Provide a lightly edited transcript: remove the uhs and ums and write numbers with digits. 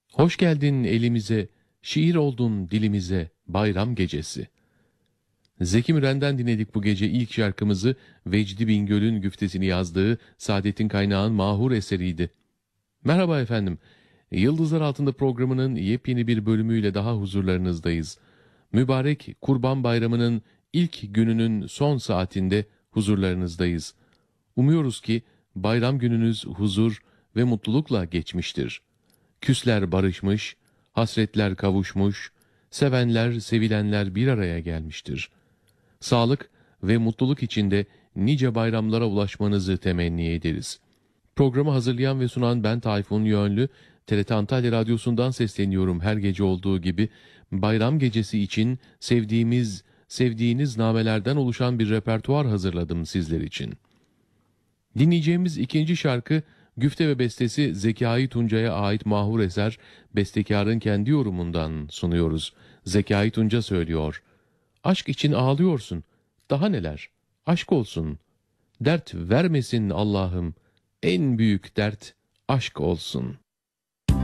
Hoş geldin elimize, şiir oldun dilimize, bayram gecesi. Zeki Müren'den dinledik bu gece ilk şarkımızı. Vecdi Bingöl'ün güftesini yazdığı Saadettin Kaynağ'ın mahur eseriydi. Merhaba efendim. Yıldızlar Altında programının yepyeni bir bölümüyle daha huzurlarınızdayız. Mübarek Kurban Bayramı'nın ilk gününün son saatinde huzurlarınızdayız. Umuyoruz ki bayram gününüz huzur ve mutlulukla geçmiştir. Küsler barışmış, hasretler kavuşmuş, sevenler, sevilenler bir araya gelmiştir. Sağlık ve mutluluk içinde nice bayramlara ulaşmanızı temenni ederiz. Programı hazırlayan ve sunan ben Tayfun Yönlü, TRT Antalya Radyosu'ndan sesleniyorum her gece olduğu gibi. Bayram gecesi için sevdiğiniz namelerden oluşan bir repertuar hazırladım sizler için. Dinleyeceğimiz ikinci şarkı, güfte ve bestesi Zekai Tunca'ya ait mahur eser, bestekarın kendi yorumundan sunuyoruz. Zekai Tunca söylüyor. Aşk için ağlıyorsun, daha neler, aşk olsun. Dert vermesin Allah'ım, en büyük dert aşk olsun.